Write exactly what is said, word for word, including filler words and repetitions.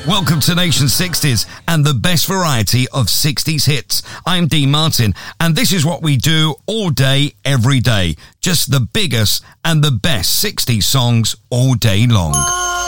Welcome to Nation sixties and the best variety of sixties hits. I'm Dean Martin, and this is what we do all day, every day. Just the biggest and the best sixties songs all day long.